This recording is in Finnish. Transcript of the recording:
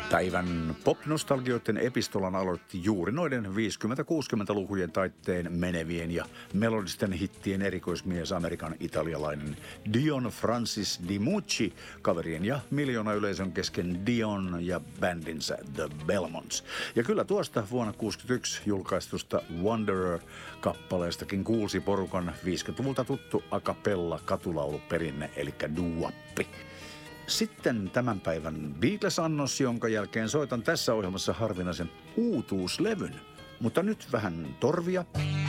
Päivän pop-nostalgioiden epistolan aloitti juuri noiden 50-60-lukujen taitteen menevien ja melodisten hittien erikoismies Amerikan italialainen Dion Francis Di Mucci kaverien ja miljoona yleisön kesken Dion ja bändinsä The Belmonts. Ja kyllä tuosta vuonna 1961 julkaistusta Wanderer-kappaleestakin kuulsi porukan 50-luvulta tuttu a cappella katulauluperinne eli doo-woppi. Sitten tämän päivän Beatles-annos, jonka jälkeen soitan tässä ohjelmassa harvinaisen uutuuslevyn. Mutta nyt vähän torvia.